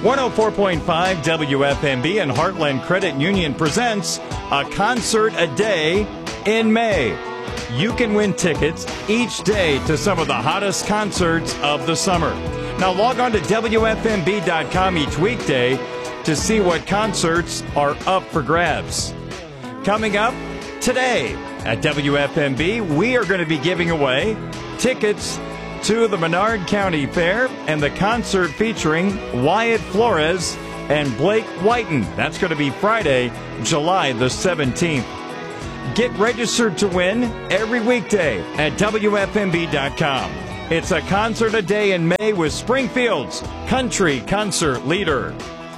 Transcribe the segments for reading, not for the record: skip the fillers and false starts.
104.5 WFMB and Heartland Credit Union presents A Concert a Day in May. You can win tickets each day to some of the hottest concerts of the summer. Now log on to WFMB.com each weekday to see what concerts are up for grabs. Coming up today at WFMB, we are going to be giving away tickets to the Menard County Fair and the concert featuring Wyatt Flores and Blake Whiten. That's going to be Friday, July the 17th. Get registered to win every weekday at WFMB.com. It's a concert a day in May with Springfield's country concert leader.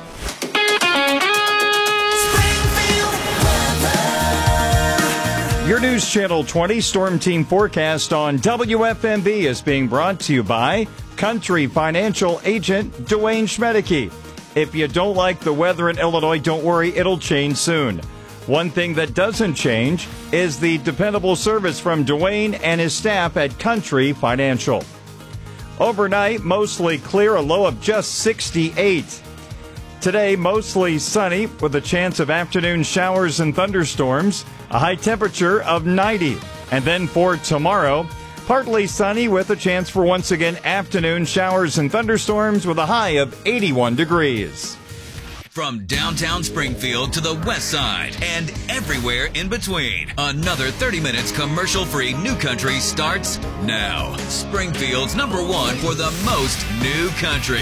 Your News Channel 20 Storm Team forecast on WFMB is being brought to you by Country Financial Agent Dwayne Schmedeke. If you don't like the weather in Illinois, don't worry, it'll change soon. One thing that doesn't change is the dependable service from Dwayne and his staff at Country Financial. Overnight, mostly clear, a low of just 68. Today, mostly sunny with a chance of afternoon showers and thunderstorms, a high temperature of 90. And then for tomorrow, partly sunny with a chance for once again afternoon showers and thunderstorms with a high of 81 degrees. From downtown Springfield to the west side and everywhere in between, another 30 minutes commercial-free New Country starts now. Springfield's #1 for the most new country.